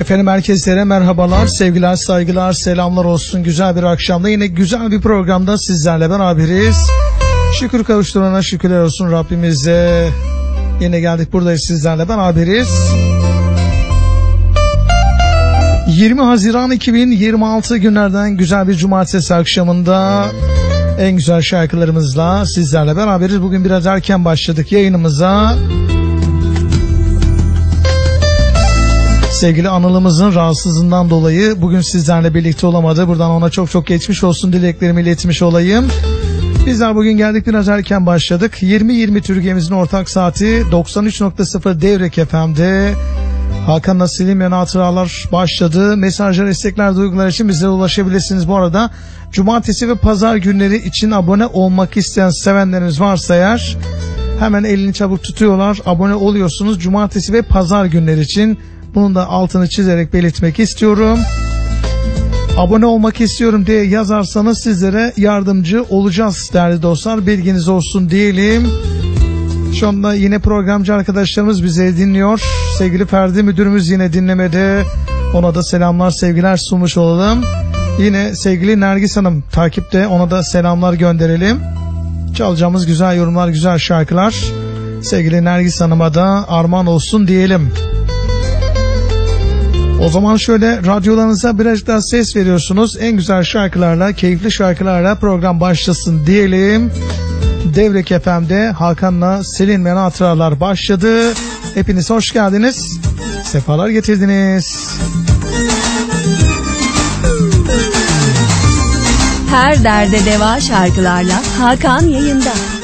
Efendim herkeslere merhabalar, sevgiler, saygılar, selamlar olsun. Güzel bir akşamda yine güzel bir programda sizlerle beraberiz. Şükür kavuşturana şükürler olsun Rabbimize. Yine geldik, buradayız, sizlerle beraberiz. 20 Haziran 2026 günlerden güzel bir cumartesi akşamında en güzel şarkılarımızla sizlerle beraberiz. Bugün biraz erken başladık yayınımıza. Sevgili Anıl'ımızın rahatsızlığından dolayı bugün sizlerle birlikte olamadı. Buradan ona çok çok geçmiş olsun dileklerimi iletmiş olayım. Bizler bugün geldik, biraz erken başladık. 20.20 Türkiye'mizin ortak saati 93.0 Devrek FM'de. Hakan Nasil'in yeni hatıralar başladı. Mesajlar, istekler, duygular için bize ulaşabilirsiniz. Bu arada cumartesi ve pazar günleri için abone olmak isteyen sevenlerimiz varsa eğer hemen elini çabuk tutuyorlar. Abone oluyorsunuz cumartesi ve pazar günleri için. Bunun da altını çizerek belirtmek istiyorum. Abone olmak istiyorum diye yazarsanız sizlere yardımcı olacağız değerli dostlar. Bilginiz olsun diyelim. Şu anda yine programcı arkadaşlarımız bizi dinliyor. Sevgili Ferdi müdürümüz yine dinlemede. Ona da selamlar, sevgiler sunmuş olalım. Yine sevgili Nergis Hanım takipte. Ona da selamlar gönderelim. Çalacağımız güzel yorumlar, güzel şarkılar sevgili Nergis Hanım'a da armağan olsun diyelim. O zaman şöyle radyolarınıza birazcık daha ses veriyorsunuz. En güzel şarkılarla, keyifli şarkılarla program başlasın diyelim. Devrek FM'de Hakan'la silinmeyen hatıralar başladı. Hepiniz hoş geldiniz. Sefalar getirdiniz. Her derde deva şarkılarla Hakan yayında.